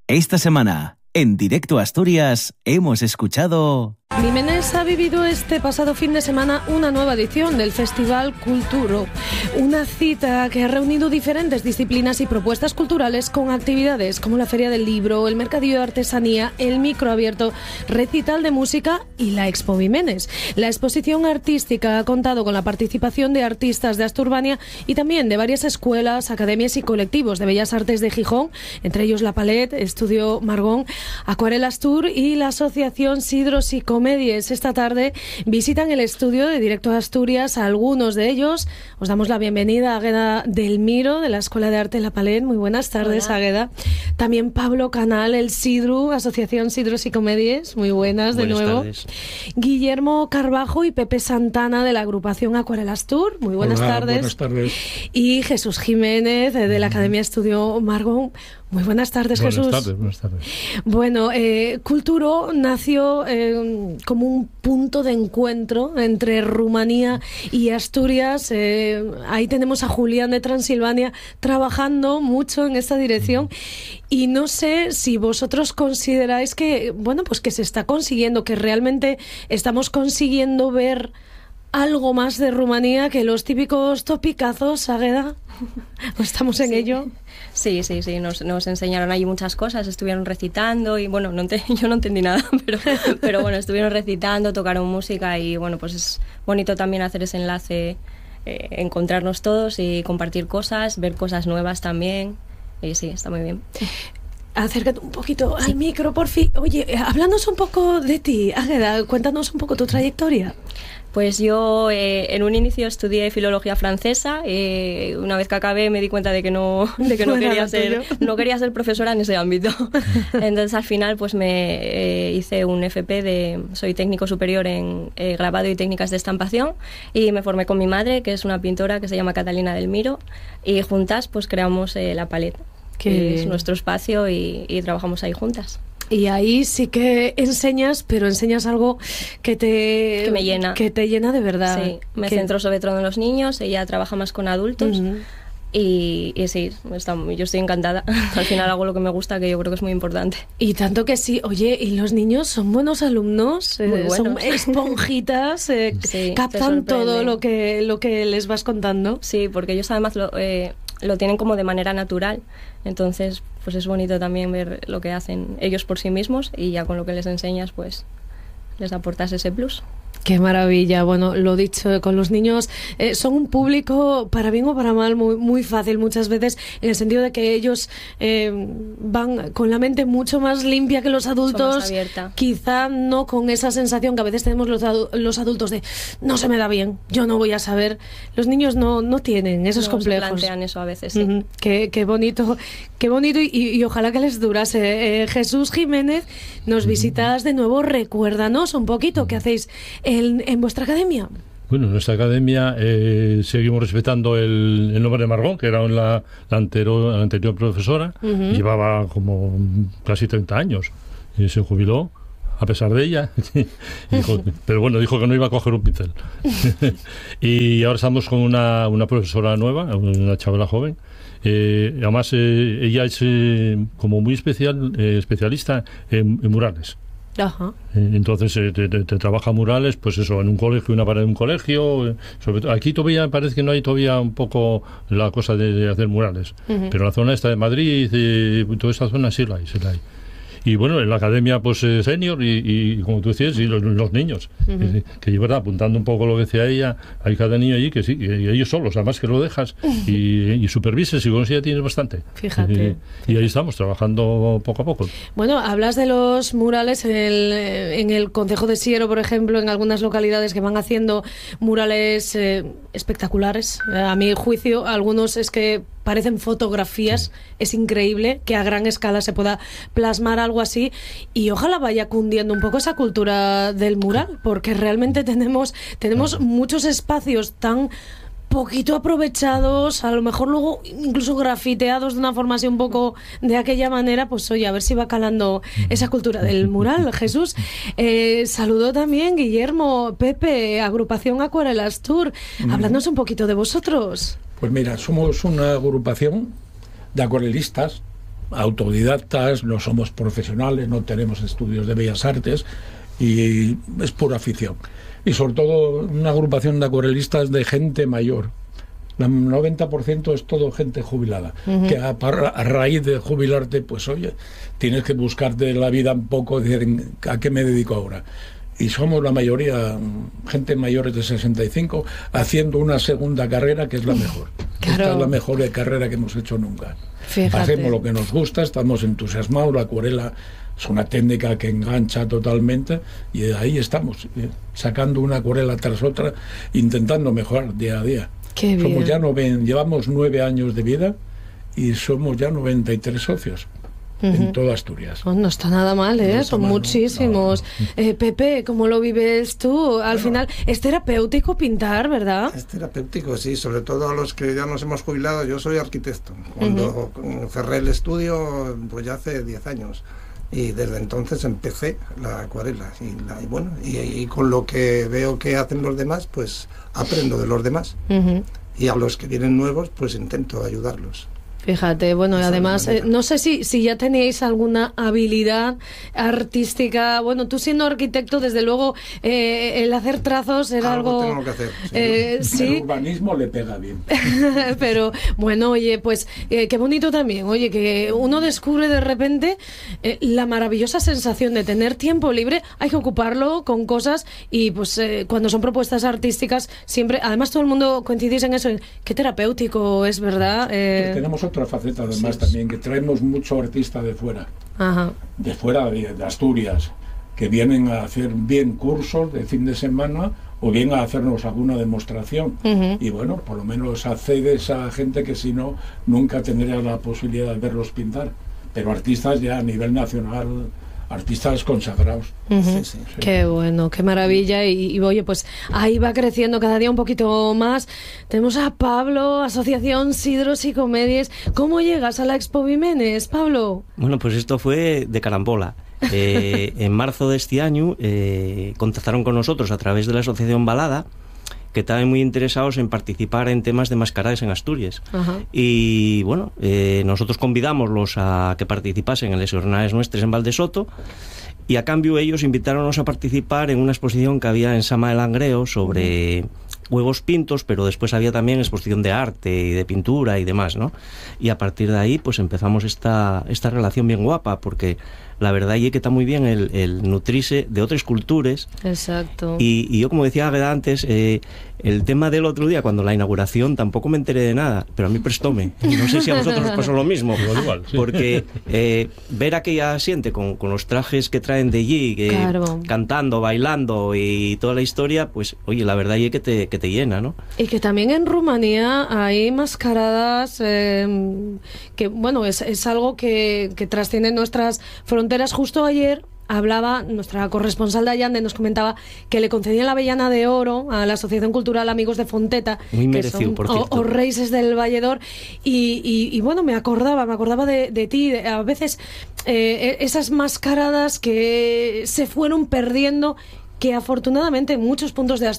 Esta semana, en Directo Asturias, hemos escuchado... Jiménez ha vivido este pasado fin de semana una nueva edición del Festival Culturo, una cita que ha reunido diferentes disciplinas y propuestas culturales con actividades como la Feria del Libro, el Mercadillo de Artesanía, el Micro Abierto, recital de música y la Expo Jiménez. La exposición artística ha contado con la participación de artistas de Asturbania y también de varias escuelas, academias y colectivos de Bellas Artes de Gijón, entre ellos La Palet, Estudio Margón, Acuarela Astur y la Asociación Sidros y Comedies. Esta tarde visitan el estudio de Directo Asturias a algunos de ellos. Os damos la bienvenida a Águeda del Miro, de la Escuela de Arte La Palet. Muy buenas tardes, Hola. Águeda. También Pablo Canal, el Sidru, Asociación Sidros y Comedies. Muy buenas de nuevo. Tardes. Guillermo Carbajo y Pepe Santana, de la agrupación Acuarela Astur. Muy buenas tardes. Buenas tardes. Y Jesús Jiménez, de la Academia Estudio Margón. Muy buenas tardes, Jesús. Buenas tardes. Bueno, Culturo nació como un punto de encuentro entre Rumanía y Asturias. Ahí tenemos a Julián de Transilvania trabajando mucho en esta dirección. Y no sé si vosotros consideráis que, bueno, pues que se está consiguiendo, que realmente estamos consiguiendo ver algo más de Rumanía que los típicos topicazos, Águeda. ¿O estamos en ello? Sí, nos enseñaron allí muchas cosas, estuvieron recitando y bueno, yo no entendí nada, pero bueno, estuvieron recitando, tocaron música y bueno, pues es bonito también hacer ese enlace, encontrarnos todos y compartir cosas, ver cosas nuevas también, y sí, está muy bien. Acércate un poquito al micro, por fin. Oye, háblanos un poco de ti, Águeda, cuéntanos un poco tu trayectoria. Pues yo en un inicio estudié filología francesa. Una vez que acabé me di cuenta de que no quería ser profesora en ese ámbito. Entonces al final pues me hice un FP soy técnico superior en grabado y técnicas de estampación, y me formé con mi madre, que es una pintora que se llama Catalina del Miro, y juntas pues creamos La Palet, que es nuestro espacio, y trabajamos ahí juntas. Y ahí sí que enseñas, pero enseñas algo que me llena. Que te llena de verdad. Sí, me centro sobre todo en los niños, ella trabaja más con adultos. Uh-huh. Y sí, yo estoy encantada. Al final hago lo que me gusta, que yo creo que es muy importante. Y tanto que sí. Oye, ¿y los niños son buenos alumnos? Son esponjitas, sí, captan todo lo que les vas contando. Sí, porque ellos además lo tienen como de manera natural. Entonces, pues es bonito también ver lo que hacen ellos por sí mismos, y ya con lo que les enseñas, pues les aportas ese plus. Qué maravilla. Bueno, lo dicho, con los niños son un público, para bien o para mal, muy, muy fácil muchas veces, en el sentido de que ellos van con la mente mucho más limpia que los adultos, quizá no con esa sensación que a veces tenemos los adultos de no se me da bien, yo no voy a saber. Los niños no tienen esos complejos. Se plantean eso a veces, sí. Uh-huh. Qué bonito y ojalá que les durase. Jesús Jiménez, nos visitas de nuevo. Recuérdanos un poquito qué hacéis en vuestra academia. Bueno, en nuestra academia seguimos respetando el nombre de Margón, que era la anterior profesora. Uh-huh. Llevaba como casi 30 años y se jubiló a pesar de ella. Pero bueno, dijo que no iba a coger un pincel. Y ahora estamos con una profesora nueva, una chavala joven. Además, ella es como muy especialista en murales. Ajá. Entonces te trabaja murales, pues eso, en un colegio, una pared de un colegio. Sobre todo, aquí todavía parece que no hay todavía un poco la cosa de hacer murales. Uh-huh. Pero en la zona esta de Madrid, toda esta zona sí la hay. Y bueno, en la academia pues senior y como tú decías, y los niños, uh-huh. Que yo, verdad, apuntando un poco lo que decía ella, hay cada niño allí que sí, y ellos solos, además que lo dejas y supervises, y con eso ya tienes bastante. Fíjate. Y ahí estamos, trabajando poco a poco. Bueno, hablas de los murales en el Concejo de Siero, por ejemplo, en algunas localidades que van haciendo murales espectaculares. A mi juicio, algunos es que parecen fotografías. Es increíble que a gran escala se pueda plasmar algo así, y ojalá vaya cundiendo un poco esa cultura del mural, porque realmente tenemos muchos espacios tan poquito aprovechados, a lo mejor luego incluso grafiteados de una forma así un poco de aquella manera. Pues oye, a ver si va calando esa cultura del mural. Jesús, saludo también Guillermo, Pepe, agrupación Acuarela Astur. Háblanos un poquito de vosotros. Pues mira, somos una agrupación de acuarelistas autodidactas, no somos profesionales, no tenemos estudios de bellas artes y es pura afición. Y sobre todo una agrupación de acuarelistas de gente mayor. El 90% es todo gente jubilada, que a raíz de jubilarte, pues oye, tienes que buscarte la vida un poco, decir, ¿a qué me dedico ahora? Y somos la mayoría gente mayores de 65 haciendo una segunda carrera que es la mejor. Claro. Esta es la mejor carrera que hemos hecho nunca. Fíjate. Hacemos lo que nos gusta, estamos entusiasmados, la acuarela es una técnica que engancha totalmente y ahí estamos, sacando una acuarela tras otra, intentando mejorar día a día. Qué bien. Somos ya llevamos 9 años de vida y somos ya 93 socios. En toda Asturias. Oh, no está nada mal, ¿eh? No Son mal, muchísimos. no. Pepe, ¿cómo lo vives tú? Al final, es terapéutico pintar, ¿verdad? Es terapéutico, sí, sobre todo a los que ya nos hemos jubilado. Yo soy arquitecto. Cuando cerré el estudio, pues ya hace 10 años. Y desde entonces empecé la acuarela. Y con lo que veo que hacen los demás, pues aprendo de los demás. Y a los que vienen nuevos, pues intento ayudarlos. Fíjate, bueno, y además, no sé si ya teníais alguna habilidad artística. Bueno, tú siendo arquitecto, desde luego, el hacer trazos era algo... tengo que hacer, sí. El urbanismo le pega bien. Pero, bueno, oye, pues, qué bonito también, oye, que uno descubre de repente la maravillosa sensación de tener tiempo libre. Hay que ocuparlo con cosas y, pues, cuando son propuestas artísticas, siempre, además todo el mundo coincidís en eso, qué terapéutico es, ¿verdad? Pero tenemos otra faceta además también, que traemos mucho artista de fuera. Ajá. De fuera de Asturias, que vienen a hacer bien cursos de fin de semana o bien a hacernos alguna demostración. Y bueno, por lo menos accedes a gente que si no, nunca tendrías la posibilidad de verlos pintar. Pero artistas ya a nivel nacional, artistas consagrados. Sí. Qué bueno, qué maravilla. Y oye, pues ahí va creciendo cada día un poquito más. Tenemos a Pablo, Asociación Sidros y Comedias. ¿Cómo llegas a la Expo Vimenes, Pablo? Bueno, pues esto fue de carambola. En marzo de este año contactaron con nosotros a través de la Asociación Balada, que estaban muy interesados en participar en temas de mascaradas en Asturias. Y bueno, nosotros convidamoslos a que participasen en las jornadas nuestras en Valdesoto, y a cambio ellos invitaronnos a participar en una exposición que había en Sama de Langreo sobre huevos pintos, pero después había también exposición de arte y de pintura y demás, ¿no? Y a partir de ahí pues empezamos esta relación bien guapa, porque la verdad es que está muy bien el nutrirse de otras culturas. Exacto. Y yo, como decía antes, el tema del otro día, cuando la inauguración, tampoco me enteré de nada, pero a mí prestóme. No sé si a vosotros os pasó lo mismo. Igual, sí. Porque ver aquella gente con los trajes que traen de allí, Claro. cantando, bailando y toda la historia, pues oye, la verdad es que te llena, ¿no? Y que también en Rumanía hay mascaradas que, bueno, es algo que trasciende nuestras fronteras. Justo ayer hablaba nuestra corresponsal de Allande, nos comentaba que le concedían la Avellana de Oro a la Asociación Cultural Amigos de Fonteta, muy que merecido, son por cierto. os Reises del Valledor, y bueno, me acordaba de ti, a veces esas mascaradas que se fueron perdiendo, que afortunadamente en muchos puntos de